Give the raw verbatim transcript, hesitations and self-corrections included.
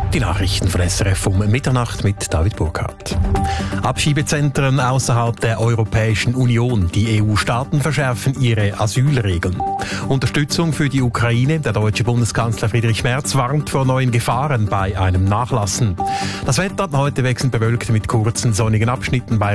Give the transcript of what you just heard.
Die Nachrichten von S R F um Mitternacht mit David Burkhardt. Abschiebezentren außerhalb der Europäischen Union. Die E U-Staaten verschärfen ihre Asylregeln. Unterstützung für die Ukraine. Der deutsche Bundeskanzler Friedrich Merz warnt vor neuen Gefahren bei einem Nachlassen. Das Wetter heute wechselnd bewölkt mit kurzen sonnigen Abschnitten bei